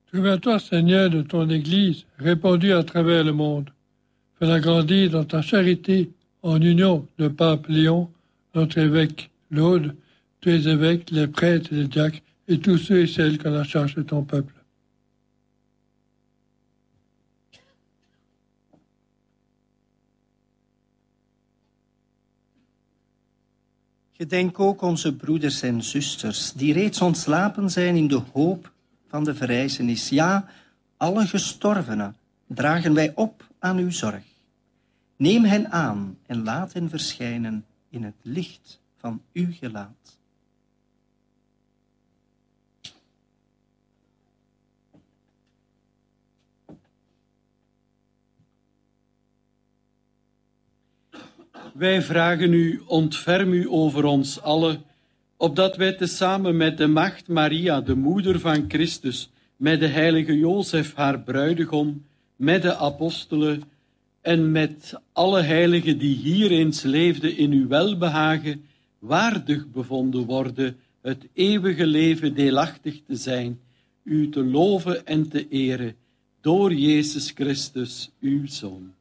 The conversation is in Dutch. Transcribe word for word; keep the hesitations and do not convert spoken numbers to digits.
Souviens-toi, Seigneur, de ton Église répandue à travers le monde. Fais-la grandir dans ta charité en union de Pape Léon, notre évêque Laude, tous les évêques, les prêtres, les diacres et tous ceux et celles qui ont la charge de ton peuple. Gedenk ook onze broeders en zusters die reeds ontslapen zijn in de hoop van de verrijzenis. Ja, alle gestorvenen dragen wij op aan uw zorg. Neem hen aan en laat hen verschijnen in het licht van uw gelaat. Wij vragen u, ontferm u over ons allen, opdat wij tezamen met de maagd Maria, de moeder van Christus, met de heilige Jozef, haar bruidegom, met de apostelen en met alle heiligen die hier eens leefden in uw welbehagen, waardig bevonden worden het eeuwige leven deelachtig te zijn, u te loven en te eren, door Jezus Christus, uw Zoon.